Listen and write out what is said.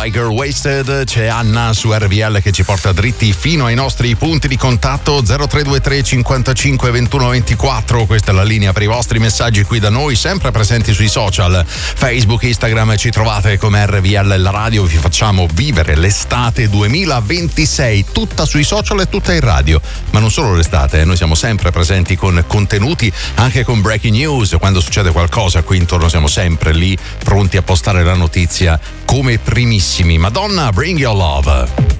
White Girl Wasted. C'è Anna su RVL che ci porta dritti fino ai nostri punti di contatto 0323 55 21 24. Questa è la linea per i vostri messaggi qui da noi, sempre presenti sui social Facebook, Instagram. Ci trovate come RVL la radio. Vi facciamo vivere l'estate 2026 tutta sui social e tutta in radio, ma non solo l'estate, noi siamo sempre presenti con contenuti, anche con breaking news. Quando succede qualcosa qui intorno siamo sempre lì pronti a postare la notizia come primissimi. Madonna, Bring Your Love.